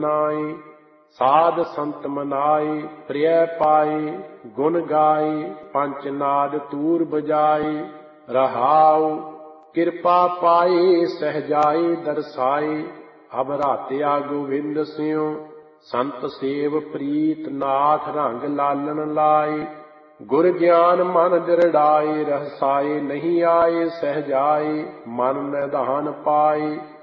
ਨਾਈ। ਸਾਧ ਸੰਤ ਮਨਾਈ ਪ੍ਰਿਯ ਪਾਈ, ਗੁਣ ਗਾਈ ਪੰਚ ਨਾਦ ਤੂਰ ਬਜਾਈ। ਰਹਾਉ ਕਿਰਪਾ ਪਾਈ ਸਹਿਜਾਈ ਦਰਸਾਈ, ਅਬ ਰਾਤਿਆ ਗੋਵਿੰਦ ਸਿਉ। ਸੰਤ ਸੇਵ ਪ੍ਰੀਤ ਨਾਥ ਰੰਗ ਲਾਲਣ ਲਾਈ। ਗੁਰ ਗਿਆਨ ਮਨ ਦਿਰੜਾਈ, ਰਹਸਾਈ ਨਹੀਂ ਆਏ ਸਹਿਜਾਈ। ਮਨ ਨਿਧਾਨ ਪਾਈ